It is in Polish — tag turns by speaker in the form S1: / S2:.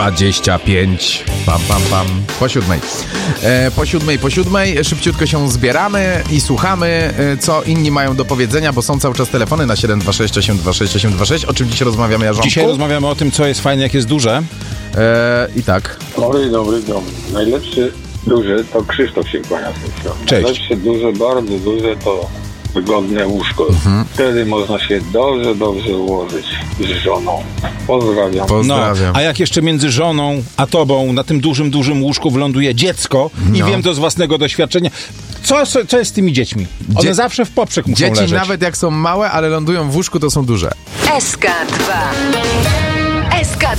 S1: 7:25. Pam, pam, pam. Po siódmej. Szybciutko się zbieramy i słuchamy, co inni mają do powiedzenia, bo są cały czas telefony na 726 826 826. O czym dzisiaj rozmawiamy, Jarząbku?
S2: Dzisiaj rozmawiamy o tym, co jest fajne, jak jest duże.
S1: I tak.
S3: Dobry. Najlepszy duży to Krzysztof się kłania z tym środkiem.
S2: Cześć.
S3: Najlepsze duże, bardzo duże to wygodne łóżko. Wtedy można się dobrze ułożyć z żoną. Pozdrawiam.
S2: A jak jeszcze między żoną a tobą na tym dużym łóżku wląduje dziecko i wiem to z własnego doświadczenia. Co jest z tymi dziećmi? One zawsze w poprzek muszą leżeć.
S1: Dzieci nawet jak są małe, ale lądują w łóżku, to są duże.
S4: SK2